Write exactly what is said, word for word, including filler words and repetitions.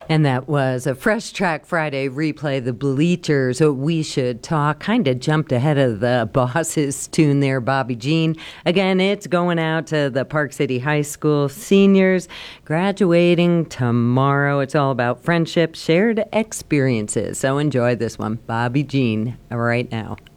And that was a Fresh Track Friday replay, the Bleachers. So We Should Talk. Kind of jumped ahead of the Bosses tune there, Bobby Jean. Again, it's going out to the Park City High School seniors graduating tomorrow. It's all about friendship, shared experiences. So enjoy this one, Bobby Jean, right now.